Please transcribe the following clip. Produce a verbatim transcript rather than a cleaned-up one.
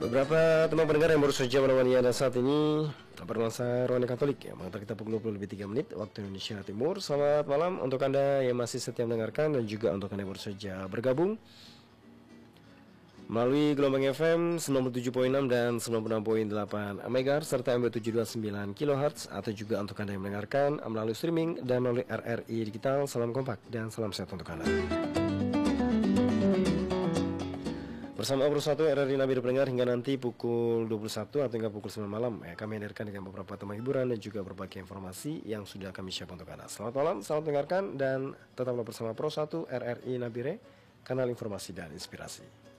Beberapa teman pendengar yang baru saja menemani Anda saat ini, bernuansa Rohani Katolik yang mengantar kita pukul dua puluh lebih tiga menit waktu Indonesia Timur. Selamat malam untuk Anda yang masih setia mendengarkan dan juga untuk Anda yang baru saja bergabung melalui gelombang F M sembilan puluh tujuh koma enam dan sembilan puluh enam koma delapan MHz serta M B tujuh ratus dua puluh sembilan kilohertz, atau juga untuk Anda yang mendengarkan melalui streaming dan melalui R R I Digital. Salam kompak dan salam sehat untuk Anda. Bersama Bersatu R R I Nabire pendengar hingga nanti pukul dua puluh satu atau hingga pukul sembilan malam ya, kami hadirkan dengan beberapa tema hiburan dan juga berbagai informasi yang sudah kami siapkan untuk Anda. Selamat malam, selamat mendengarkan dan tetaplah bersama Pro satu R R I Nabire, kanal informasi dan inspirasi.